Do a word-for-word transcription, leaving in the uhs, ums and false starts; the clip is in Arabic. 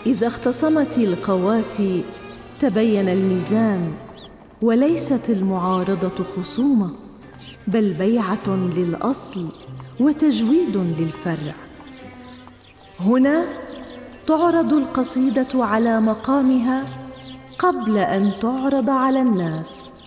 إذا اختصمت القوافي تبين الميزان، وليست المعارضة خصومة، بل بيعة للأصل وتجويد للفرع. هنا تعرض القصيدة على مقامها قبل أن تعرض على الناس.